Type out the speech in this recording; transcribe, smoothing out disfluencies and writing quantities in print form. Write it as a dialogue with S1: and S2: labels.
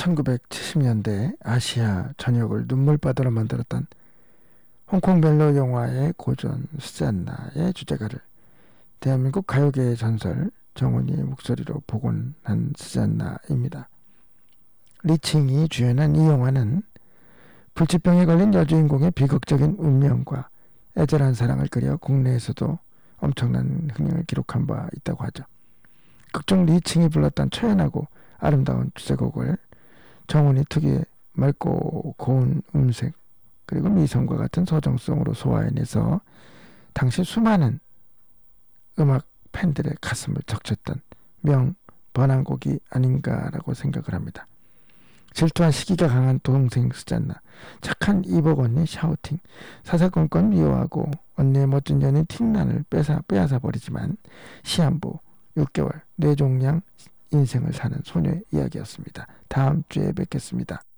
S1: 1970년대 아시아 전역을 눈물바다로 만들었던 홍콩 멜로 영화의 고전 스잔나의 주제가를 대한민국 가요계의 전설 정훈이의 목소리로 복원한 스잔나입니다. 리칭이 주연한 이 영화는 불치병에 걸린 여주인공의 비극적인 운명과 애절한 사랑을 그려 국내에서도 엄청난 흥행을 기록한 바 있다고 하죠. 극중 리칭이 불렀던 처연하고 아름다운 주제곡을 정훈이 특유의 맑고 고운 음색 그리고 미성과 같은 소정성으로 소화해내서 당시 수많은 음악 팬들의 가슴을 적셨던 명 번안곡이 아닌가라고 생각을 합니다. 질투한 시기가 강한 동생 스잔나, 착한 이복 언니 샤우팅, 사사건건 미워하고 언니의 멋진 연인 팅난을 빼앗아 버리지만 시한부 6개월 뇌종양 인생을 사는 소녀의 이야기였습니다. 다음 주에 뵙겠습니다.